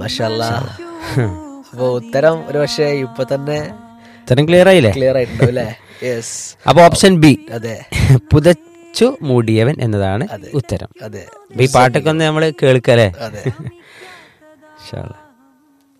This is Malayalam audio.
മാഷാല്ലാ. അപ്പൊ ഉത്തരം ഒരു പക്ഷേ ഇപ്പൊ തന്നെ ഉത്തരം ക്ലിയർ ആയില്ലേ? ക്ലിയർ ആയിട്ടുണ്ടാവും അല്ലേ? യെസ്. അപ്പൊ ഓപ്ഷൻ ബി, അതെ പുതച്ചു മൂടിയവൻ എന്നതാണ് അതെ ഉത്തരം. അതെ ഈ പാട്ടൊക്കെ ഒന്ന് നമ്മള് കേൾക്കല്ലേ? അതെ. ഇൻഷാ അല്ലാ.